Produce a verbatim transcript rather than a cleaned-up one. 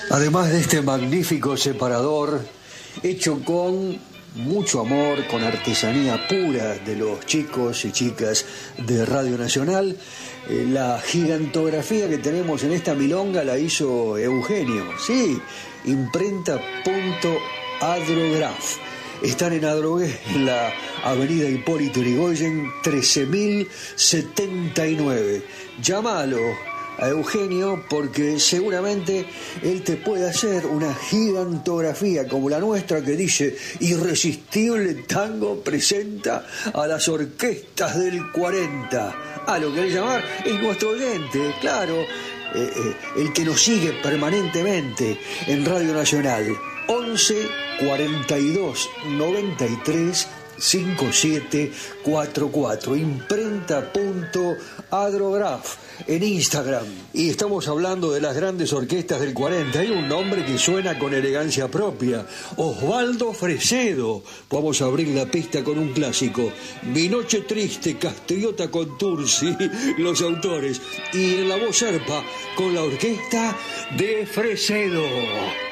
Además de este magnífico separador, hecho con mucho amor, con artesanía pura de los chicos y chicas de Radio Nacional, eh, la gigantografía que tenemos en esta milonga la hizo Eugenio, sí, imprenta punto adrograph. Están en Adrogué, en la avenida Hipólito Yrigoyen, trece mil setenta y nueve. Llámalo a Eugenio porque seguramente él te puede hacer una gigantografía como la nuestra que dice: Irresistible Tango presenta a las orquestas del cuarenta. Ah, lo querés llamar, es nuestro oyente, claro, eh, eh, el que nos sigue permanentemente en Radio Nacional. once cuarenta y dos noventa y tres cincuenta y siete cuarenta y cuatro, imprenta punto adrograph en Instagram. Y estamos hablando de las grandes orquestas del cuarenta. Hay un nombre que suena con elegancia propia: Osvaldo Fresedo. Vamos a abrir la pista con un clásico: Mi noche triste, Castriota con Tursi, los autores, y en la voz serpa con la orquesta de Fresedo.